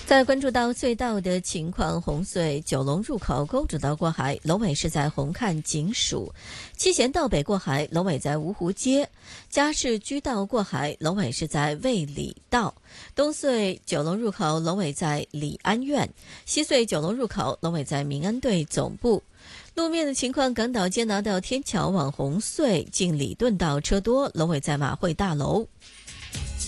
在关注到隧道的情况，红隧九龙入口公主道过海，龙尾是在红磡警署；七贤道北过海，龙尾在芜湖街；嘉市居道过海，龙尾是在卫理道；东隧九龙入口，龙尾在礼安苑；西隧九龙入口，龙尾在民安队总部。路面的情况，港岛街拿到天桥往红隧近礼顿道车多，龙尾在马会大楼。